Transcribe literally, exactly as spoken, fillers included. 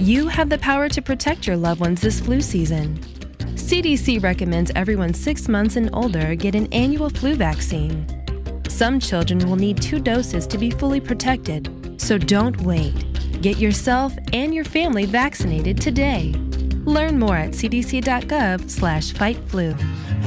You have the power to protect your loved ones this flu season. C D C recommends everyone six months and older get an annual flu vaccine. Some children will need two doses to be fully protected, so don't wait. Get yourself and your family vaccinated today. Learn more at c d c dot gov slash fight flu.